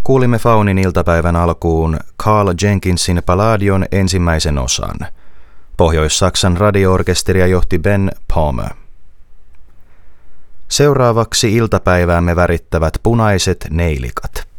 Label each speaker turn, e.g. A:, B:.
A: Kuulimme Faunin iltapäivän alkuun Carl Jenkinsin Palladion ensimmäisen osan. Pohjois-Saksan radio-orkesteria johti Ben Palmer. Seuraavaksi iltapäiväämme värittävät Punaiset neilikat.